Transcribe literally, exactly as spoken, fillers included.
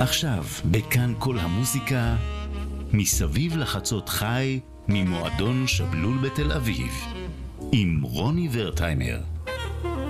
עכשיו, בכאן כל המוזיקה, מסביב לחצות חי, ממועדון שבלול בתל אביב, עם רוני ורטהיימר.